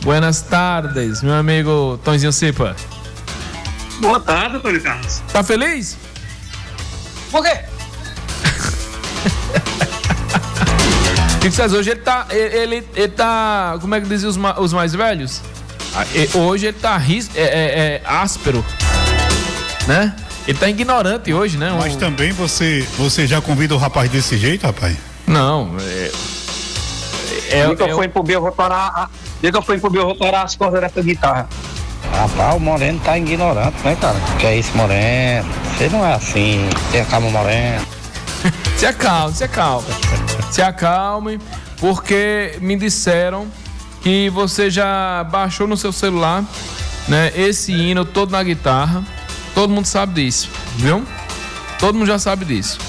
Buenas tardes, meu amigo Tonzinho Cipa. Boa tarde, Antônio Carlos. Tá feliz? Por quê? Chico César, hoje ele tá, como é que dizem os mais velhos? Hoje ele tá áspero, né? Ele tá ignorante hoje, né? Mas também você já convida o rapaz desse jeito, rapaz? Não, Diga que eu fui pro Bill reparar as cordas dessa guitarra. Rapaz, o Moreno tá ignorante, né, cara? Que é isso, Moreno? Você não é assim, tem a calma, Moreno. Se acalme, porque me disseram que você já baixou no seu celular, né, esse hino todo na guitarra. Todo mundo sabe disso, viu? Todo mundo já sabe disso.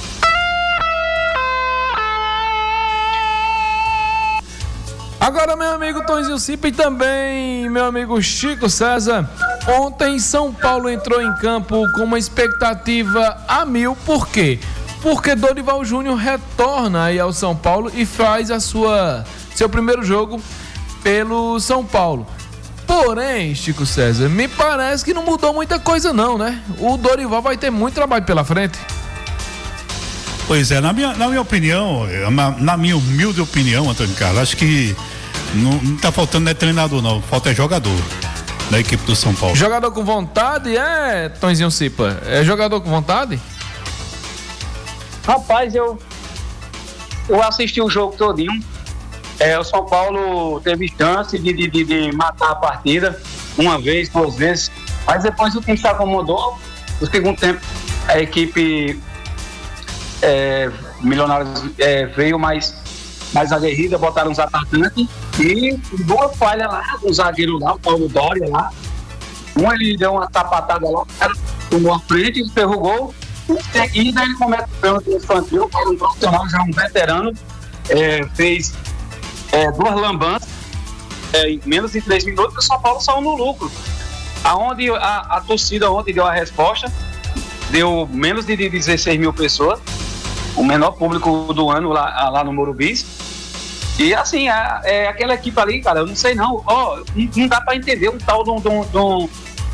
Agora, meu amigo Tonzinho Cipa e também meu amigo Chico César. Ontem São Paulo entrou em campo com uma expectativa a 1000. Por quê? Porque Dorival Júnior retorna aí ao São Paulo e faz seu primeiro jogo pelo São Paulo. Porém, Chico César, me parece que não mudou muita coisa não, né? O Dorival vai ter muito trabalho pela frente. Pois é, na minha opinião, na minha humilde opinião, Antônio Carlos, acho que não tá faltando treinador não, falta jogador da equipe do São Paulo. Jogador com vontade, Tonzinho Cipa? É jogador com vontade? Rapaz, eu assisti o jogo todinho. O São Paulo teve chance de matar a partida uma vez, duas vezes, mas depois o time se acomodou. No segundo tempo, a equipe Milionários veio mais aguerrida, botaram os atacantes e boa falha lá, o zagueiro lá, o Paulo Dória lá. Ele deu uma sapatada lá, tomou a frente, ferrou o gol. E daí ele comete o pênalti infantil, um profissional, já um veterano, fez duas lambanças em menos de 3 minutos e o São Paulo saiu no lucro. Aonde a torcida ontem deu a resposta, deu menos de 16 mil pessoas, o menor público do ano lá no Morumbi. E assim, aquela equipe ali, cara, eu não sei não, não dá pra entender um tal de um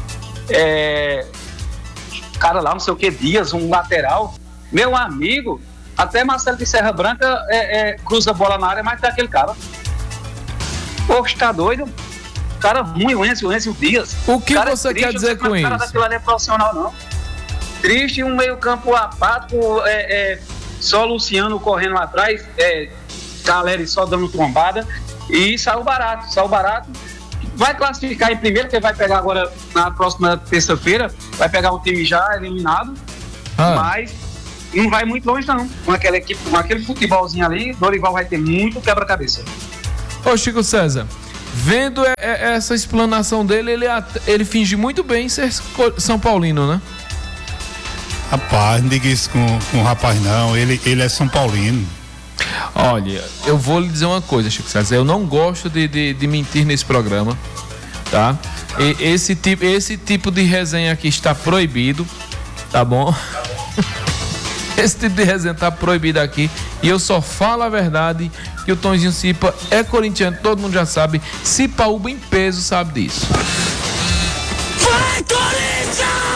cara lá, não sei o que, Dias, um lateral, meu amigo, até Marcelo de Serra Branca cruza a bola na área, mas tá aquele cara. Poxa, tá doido? Cara ruim, o Enzo Dias. O que você quer dizer com isso? O cara daquilo ali é profissional, não. Triste, um meio campo apático, só Luciano correndo atrás, Caleri só dando trombada, e saiu barato. Vai classificar em primeiro, que vai pegar agora na próxima terça-feira, vai pegar um time já eliminado, mas não vai muito longe não. Com aquela equipe, com aquele futebolzinho ali, Dorival vai ter muito quebra-cabeça. Ô Chico César, vendo essa explanação dele, ele finge muito bem ser São Paulino, né? Rapaz, não diga isso com o rapaz não, ele é São Paulino. Olha, eu vou lhe dizer uma coisa, Chico César, eu não gosto de mentir nesse programa, tá? Esse tipo de resenha aqui está proibido, tá bom? Esse tipo de resenha está proibido aqui e eu só falo a verdade, que o Tonzinho Cipa é corintiano, todo mundo já sabe, Cipaúba em peso sabe disso. Vai, Corinthians!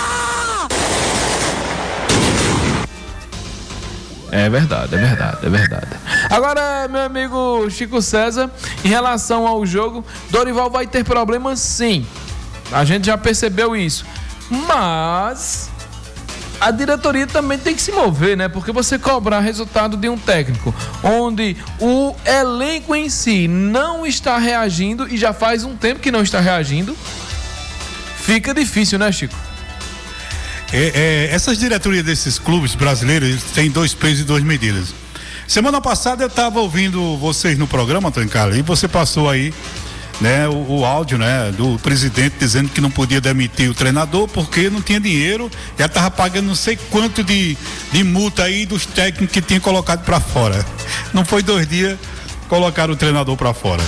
É verdade. Agora, meu amigo Chico César, em relação ao jogo, Dorival vai ter problemas sim. A gente já percebeu isso. Mas a diretoria também tem que se mover, né? Porque você cobrar resultado de um técnico onde o elenco em si não está reagindo, e já faz um tempo que não está reagindo, fica difícil, né, Chico? Essas diretorias desses clubes brasileiros têm 2 pesos e 2 medidas. Semana passada eu estava ouvindo vocês no programa, Antônio Carlos, e você passou aí, né, o áudio, né, do presidente dizendo que não podia demitir o treinador porque não tinha dinheiro, já estava pagando não sei quanto de multa aí dos técnicos que tinha colocado para fora. Não foi 2 dias, colocaram o treinador para fora.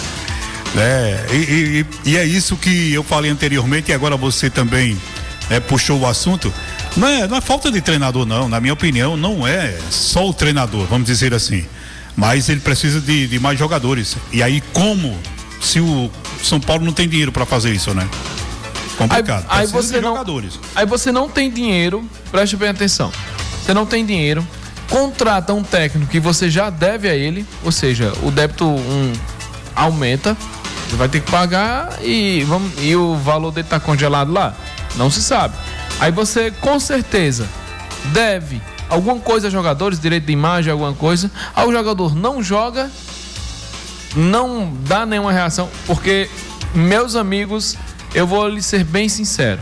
E é isso que eu falei anteriormente, e agora você também puxou o assunto. Não é falta de treinador não, na minha opinião não é só o treinador, vamos dizer assim, mas ele precisa de mais jogadores. E aí, como se o São Paulo não tem dinheiro para fazer isso, né? Complicado. Aí Precisa você de não, jogadores. aí você não tem dinheiro, preste bem atenção. Você não tem dinheiro, contrata um técnico que você já deve a ele, ou seja, o débito aumenta, você vai ter que pagar e o valor dele tá congelado lá? Não se sabe. Aí você com certeza deve alguma coisa a jogadores, direito de imagem, alguma coisa. Aí o jogador não joga, não dá nenhuma reação, porque, meus amigos, eu vou lhe ser bem sincero.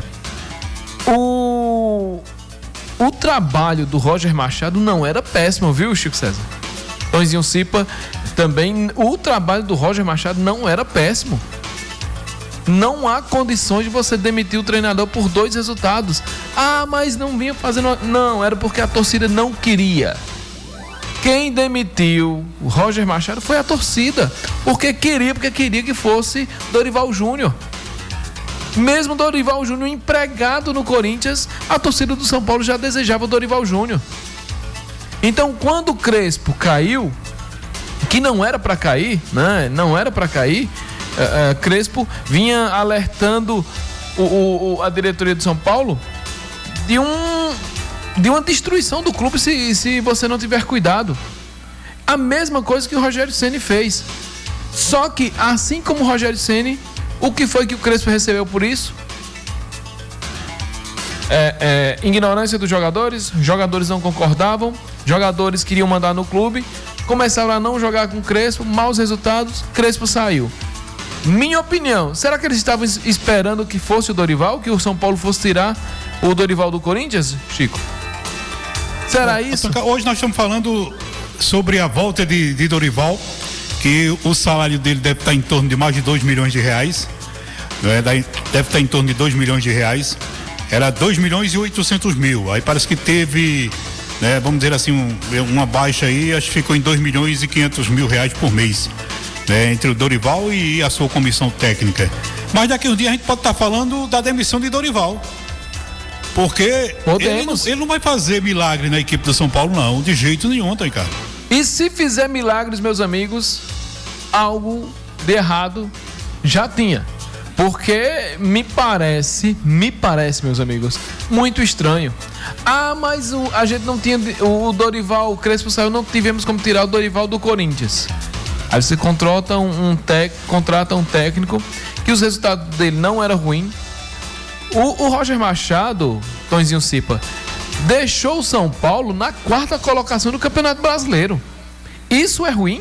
O trabalho do Roger Machado não era péssimo, viu, Chico César? Tonzinho Cipa também. O trabalho do Roger Machado não era péssimo. Não há condições de você demitir o treinador por 2 resultados. Ah, mas não vinha fazendo. Não, era porque a torcida não queria. Quem demitiu o Roger Machado foi a torcida. Porque queria que fosse Dorival Júnior. Mesmo Dorival Júnior empregado no Corinthians, a torcida do São Paulo já desejava o Dorival Júnior. Então, quando o Crespo caiu, que não era para cair, né? Não era para cair, Crespo vinha alertando a diretoria do São Paulo de uma destruição do clube se você não tiver cuidado. A mesma coisa que o Rogério Ceni fez. Só que, assim como o Rogério Ceni, o que foi que o Crespo recebeu por isso? Ignorância dos jogadores não concordavam, jogadores queriam mandar no clube, começaram a não jogar com o Crespo, maus resultados, Crespo saiu. Minha opinião, será que eles estavam esperando que fosse o Dorival, que o São Paulo fosse tirar o Dorival do Corinthians, Chico? Será isso? Hoje nós estamos falando sobre a volta de Dorival, que o salário dele deve estar em torno de mais de 2 milhões de reais, deve estar em torno de 2 milhões de reais, era 2 milhões e 800 mil, aí parece que teve, né, vamos dizer assim, uma baixa aí, acho que ficou em 2 milhões e 500 mil reais por mês, né, entre o Dorival e a sua comissão técnica. Mas daqui a uns dias a gente pode estar falando da demissão de Dorival, porque ele não vai fazer milagre na equipe do São Paulo, não, de jeito nenhum, tá, cara? E se fizer milagres, meus amigos, algo de errado já tinha. Porque me parece, meus amigos, muito estranho. Ah, mas a gente não tinha. O Dorival, o Crespo saiu, não tivemos como tirar o Dorival do Corinthians. Aí você contrata um técnico que os resultados dele não eram ruins. O Roger Machado, Tonzinho Cipa, deixou o São Paulo na 4ª colocação do Campeonato Brasileiro. Isso é ruim?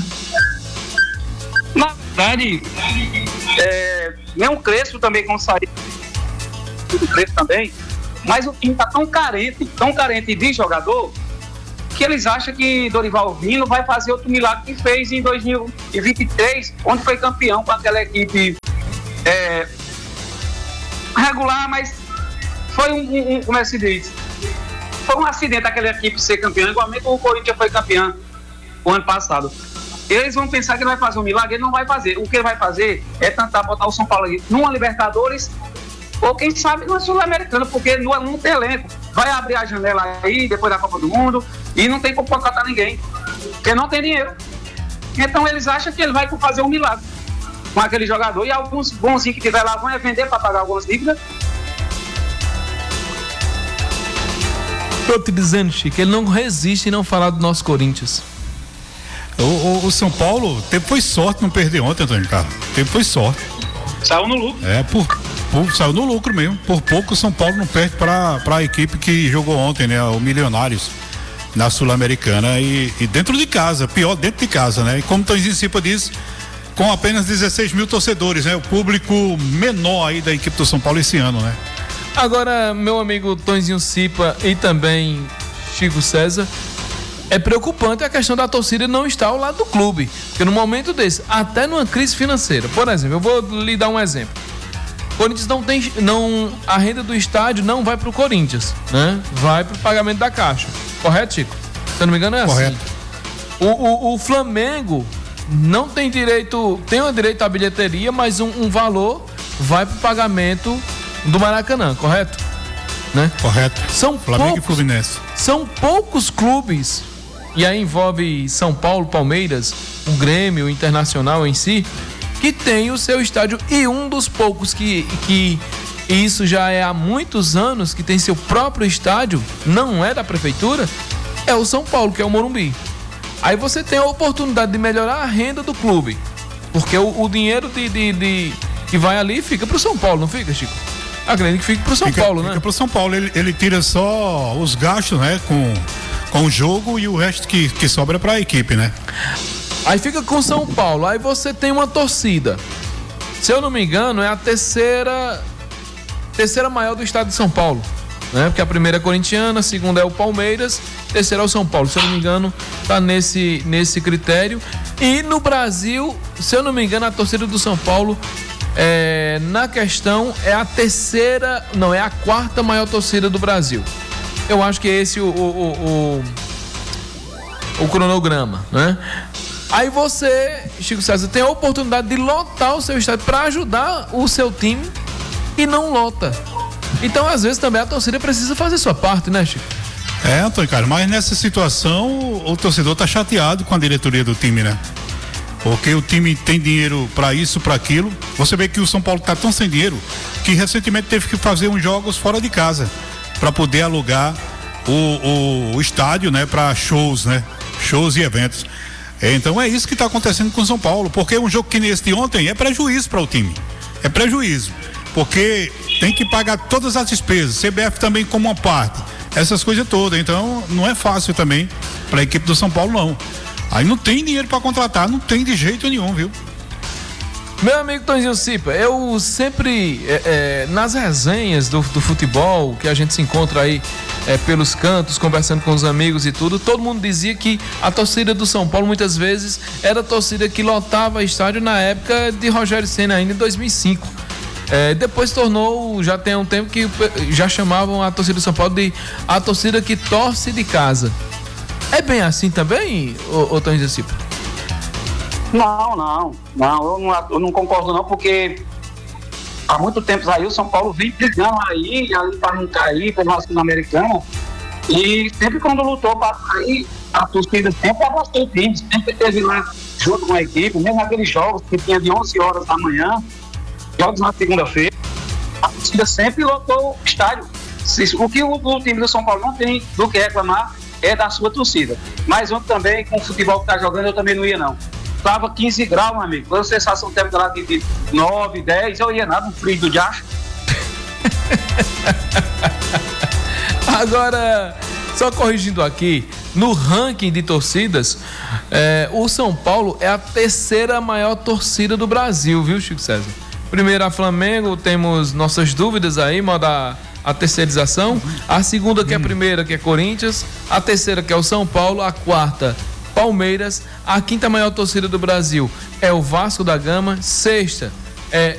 Na verdade, nem o Crespo também como saiu. O Crespo também. Mas o time está tão carente de jogador, que eles acham que Dorival vindo vai fazer outro milagre que fez em 2023, onde foi campeão com aquela equipe regular, mas foi como é que se diz? Foi um acidente aquela equipe ser campeã, igualmente o Corinthians foi campeão o ano passado. Eles vão pensar que ele vai fazer um milagre, ele não vai fazer. O que ele vai fazer é tentar botar o São Paulo aí numa Libertadores ou quem sabe numa Sul-Americana, porque não tem elenco. Vai abrir a janela aí depois da Copa do Mundo e não tem como contratar ninguém, porque não tem dinheiro. Então eles acham que ele vai fazer um milagre com aquele jogador, e alguns bonzinhos que tiver lá vão vender para pagar algumas dívidas. Tô te dizendo, Chico, ele não resiste em não falar do nosso Corinthians. O São Paulo, tempo foi sorte não perder ontem, Antônio Carlos. Tempo foi sorte. Saiu no lucro. Saiu no lucro mesmo. Por pouco o São Paulo não perde para a equipe que jogou ontem, né? O Milionários, na Sul-Americana. E dentro de casa, pior dentro de casa, né? E como o Tonzinho Cipa diz, com apenas 16 mil torcedores, né? O público menor aí da equipe do São Paulo esse ano, né? Agora, meu amigo Tonzinho Cipa e também Chico César, é preocupante a questão da torcida não estar ao lado do clube. Porque no momento desse, até numa crise financeira, por exemplo, eu vou lhe dar um exemplo. O Corinthians a renda do estádio não vai para o Corinthians, né? Vai para o pagamento da Caixa. Correto, Chico? Se eu não me engano é correto. Assim. O Flamengo não tem direito, tem um direito à bilheteria, mas um valor vai para o pagamento do Maracanã, correto? Né? Correto. Flamengo e Fluminense. São poucos clubes, e aí envolve São Paulo, Palmeiras, o Grêmio, o Internacional em si, que tem o seu estádio, e um dos poucos que isso já é há muitos anos, que tem seu próprio estádio, não é da prefeitura, é o São Paulo, que é o Morumbi. Aí você tem a oportunidade de melhorar a renda do clube, porque o dinheiro que vai ali fica pro São Paulo, não fica, Chico? Acredito que fica pro São Paulo, né? Fica pro São Paulo, ele tira só os gastos, né, com o jogo, e o resto que sobra pra equipe, né? Aí fica com São Paulo, aí você tem uma torcida, se eu não me engano é a terceira maior do estado de São Paulo, né? Porque a primeira é corintiana, a segunda é o Palmeiras, a terceira é o São Paulo, se eu não me engano tá nesse critério. E no Brasil, se eu não me engano, a torcida do São Paulo na questão é a quarta maior torcida do Brasil. Eu acho que é esse o cronograma, né? Aí você, Chico César, tem a oportunidade de lotar o seu estádio para ajudar o seu time e não lota. Então, às vezes, também a torcida precisa fazer sua parte, né, Chico? Antônio, cara, mas nessa situação o torcedor tá chateado com a diretoria do time, né? Porque o time tem dinheiro para isso, para aquilo. Você vê que o São Paulo tá tão sem dinheiro que recentemente teve que fazer uns jogos fora de casa para poder alugar o estádio, né, para shows, né? Shows e eventos. Então é isso que está acontecendo com o São Paulo, porque um jogo que nem esse de ontem é prejuízo para o time. É prejuízo, porque tem que pagar todas as despesas, CBF também como uma parte, essas coisas todas. Então não é fácil também para a equipe do São Paulo, não. Aí não tem dinheiro para contratar, não tem de jeito nenhum, viu? Meu amigo Tonzinho Cipa, eu sempre, nas resenhas do futebol, que a gente se encontra aí pelos cantos, conversando com os amigos e tudo, todo mundo dizia que a torcida do São Paulo muitas vezes era a torcida que lotava estádio na época de Rogério Ceni, ainda em 2005. Depois tornou, já tem um tempo que já chamavam a torcida do São Paulo de a torcida que torce de casa. É bem assim também, ô Tonzinho Cipa? Não, eu não concordo não, porque há muito tempo aí o São Paulo vem brigando ali para não cair pela Sul-Americana, e sempre quando lutou para cair, a torcida sempre abraçou o time, sempre teve lá junto com a equipe, mesmo aqueles jogos que tinha de 11 horas da manhã, jogos na segunda-feira, a torcida sempre lotou o estádio. O que o time do São Paulo não tem do que reclamar é da sua torcida. Mas ontem também, com o futebol que tá jogando, eu também não ia não. Tava 15 graus, meu amigo. Quando a sensação térmica lá de 9, 10, eu ia nada, um frio do diacho. Agora, só corrigindo aqui, no ranking de torcidas, o São Paulo é a terceira maior torcida do Brasil, viu, Chico César? Primeiro a Flamengo, temos nossas dúvidas aí, moda a terceirização. A segunda, que é a primeira, que é Corinthians. A terceira, que é o São Paulo. A quarta, Palmeiras. A quinta maior torcida do Brasil é o Vasco da Gama. Sexta é